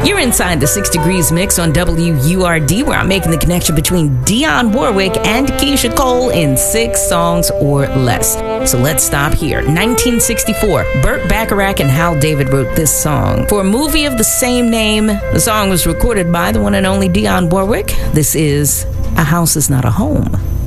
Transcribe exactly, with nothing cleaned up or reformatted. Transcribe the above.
You're inside the Six Degrees Mix on W U R D, where I'm making the connection between Dionne Warwick and Keyshia Cole in six songs or less. So let's stop here. nineteen sixty-four, Burt Bacharach and Hal David wrote this song for a movie of the same name. The song was recorded by the one and only Dionne Warwick. This is A House Is Not a Home.